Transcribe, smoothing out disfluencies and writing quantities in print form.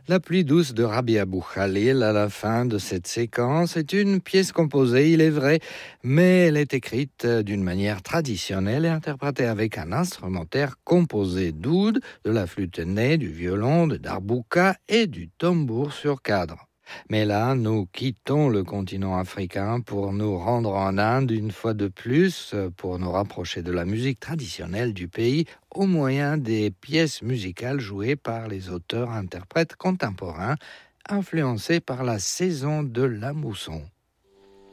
La pluie douce de Rabih Abou Khalil à la fin de cette séquence est une pièce composée, il est vrai, mais elle est écrite d'une manière traditionnelle et interprétée avec un instrumentaire composé d'oud, de la flûte ney, du violon, de darbouka et du tambour sur cadre. Mais là, nous quittons le continent africain pour nous rendre en Inde une fois de plus, pour nous rapprocher de la musique traditionnelle du pays au moyen des pièces musicales jouées par les auteurs-interprètes contemporains, influencés par la saison de la mousson.